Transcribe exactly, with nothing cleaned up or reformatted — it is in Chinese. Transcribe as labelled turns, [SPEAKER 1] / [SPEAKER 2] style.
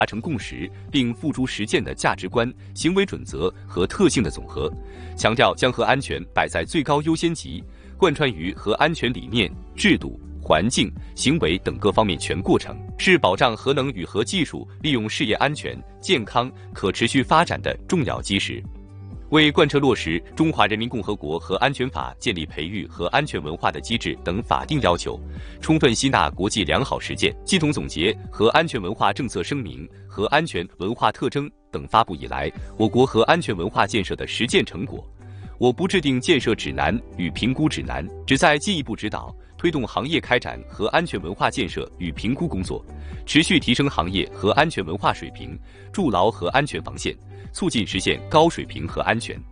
[SPEAKER 1] 达成共识并付诸实践的价值观、行为准则和特性的总和，强调将核安全摆在最高优先级，贯穿于核安全理念、制度、环境、行为等各方面全过程，是保障核能与核技术利用事业安全、健康、可持续发展的重要基石。为贯彻落实《中华人民共和国核安全法》建立培育核安全文化的机制等法定要求，充分吸纳国际良好实践，系统总结核安全文化政策声明、核安全文化特征等发布以来我国核安全文化建设的实践成果。我不制定建设指南与评估指南，旨在进一步指导推动行业开展核安全文化建设与评估工作，持续提升行业核安全文化水平，筑牢核安全防线，促进实现高水平核安全。